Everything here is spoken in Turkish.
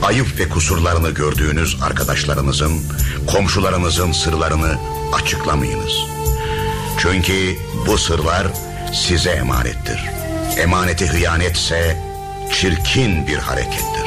ayıp ve kusurlarını gördüğünüz arkadaşlarınızın, komşularınızın sırlarını açıklamayınız. Çünkü bu sırlar size emanettir. Emaneti hıyanetse çirkin bir harekettir.